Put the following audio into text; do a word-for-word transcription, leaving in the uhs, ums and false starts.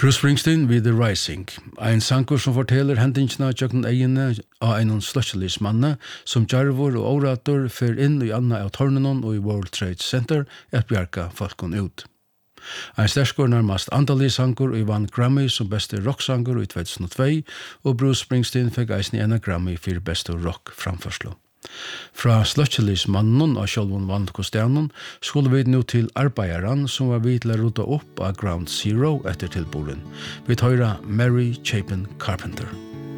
Bruce Springsteen with The Rising, ein sankur som forteller hendingene tjøkken egene av en sløtjelis manne som djarvor og orator fer inn i anna av tårnenon og i World Trade Center et bjarga folkene ut. Ein sterskor nærmast andalig sankur og vann Grammy som beste rocksankur i två tusen två og Bruce Springsteen fikk eisen i ena Grammy for beste rock framførslo. Fra sløtjelis mannen av sjølvun vant kostianen skulle vi nå til arbeidaran som var vidt til å rota opp av Ground Zero etter tilboren. Vi tøyra Mary Chapin Carpenter.